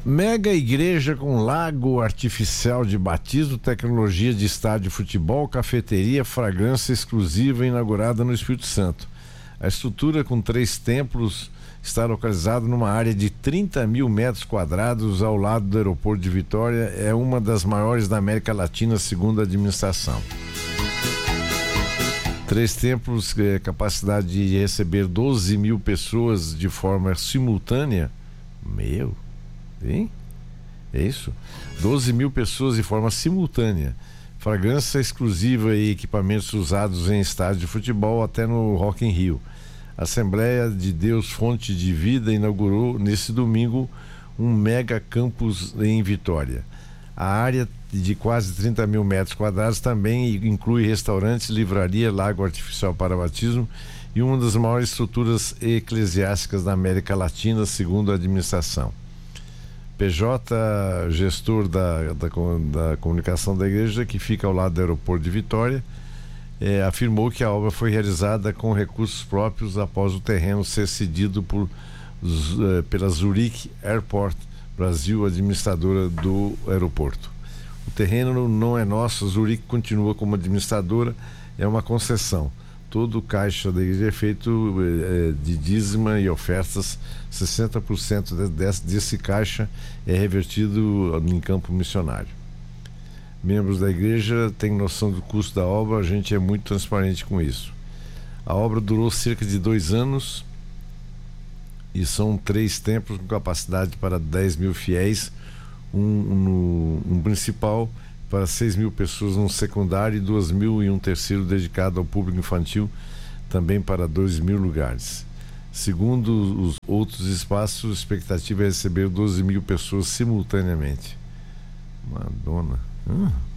Mega igreja com lago artificial de batismo, tecnologia de estádio de futebol, cafeteria, fragrância exclusiva inaugurada no Espírito Santo. A estrutura, com 3 templos, está localizada numa área de 30 mil metros quadrados ao lado do aeroporto de Vitória. É uma das maiores da América Latina, segundo a administração. 3 templos, capacidade de receber 12 mil pessoas de forma simultânea. Hein? É isso? 12 mil pessoas de forma simultânea. Fragrância exclusiva e equipamentos usados em estádios de futebol, até no Rock in Rio. A Assembleia de Deus Fonte de Vida inaugurou nesse domingo um mega campus em Vitória. A área de quase 30 mil metros quadrados também inclui restaurantes, livraria, lago artificial para batismo e uma das maiores estruturas eclesiásticas da América Latina, segundo a administração. PJ, gestor da comunicação da igreja, que fica ao lado do aeroporto de Vitória, afirmou que a obra foi realizada com recursos próprios após o terreno ser cedido pela Zurich Airport Brasil, administradora do aeroporto. O terreno não é nosso, a Zurich continua como administradora, é uma concessão. Todo o caixa da igreja é feito de dízima e ofertas. 60% desse caixa é revertido em campo missionário. Membros da igreja têm noção do custo da obra, a gente é muito transparente com isso. A obra durou cerca de 2 anos e são 3 templos com capacidade para 10 mil fiéis, um principal para 6 mil pessoas, um secundário, e 2 mil e um terceiro dedicado ao público infantil, também para 2 mil lugares. Segundo os outros espaços, a expectativa é receber 12 mil pessoas simultaneamente. Madonna.